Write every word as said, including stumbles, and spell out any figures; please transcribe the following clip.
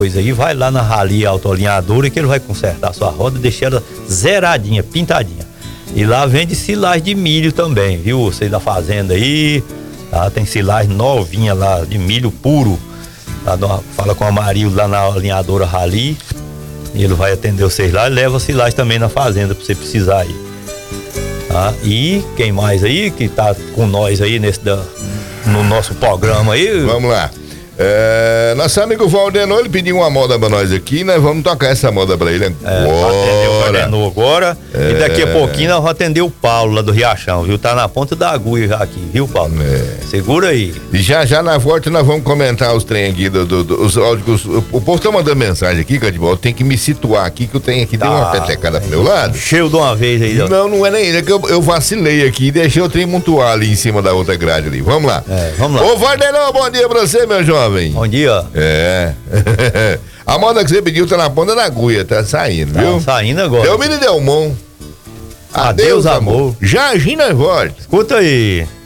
coisa aí, vai lá na Rally Autoalinhadora que ele vai consertar a sua roda, deixar ela zeradinha, pintadinha. E lá vende silagem de milho também, viu? Você da fazenda aí, tá? Tem silagem novinha lá, de milho puro. Tá? Fala com o Amarildo lá na alinhadora Rally, e ele vai atender vocês lá e leva silagem também na fazenda pra você precisar aí. Tá? E quem mais aí que tá com nós aí nesse da, no nosso programa aí? Vamos lá. É, nosso amigo Valdenor, ele pediu uma moda pra nós aqui, nós vamos tocar essa moda pra ele agora. É, vai atender o Valdenor agora, é. E daqui a pouquinho nós vamos atender o Paulo lá do Riachão, viu? Tá na ponta da agulha já aqui, viu, Paulo? É. Segura aí. E já já na volta nós vamos comentar os trem aqui, do, do, do, os, os, o, o povo tá mandando mensagem aqui, Cadival, tem que me situar aqui, que eu tenho aqui, tá, deu uma petecada pro meu lado. Cheio de uma vez aí. Não, não é nem ele, é que eu, eu vacilei aqui e deixei o trem montuar ali em cima da outra grade ali. Vamos lá. É, vamos lá. Ô, Valdenor, bom dia pra você, meu jovem. Bom dia. É. A moda que você pediu tá na ponta da agulha, tá saindo, tá viu? Tá saindo agora. Delmiro e Delmon. Adeus, Adeus amor. Já, Gina, volta. Escuta aí.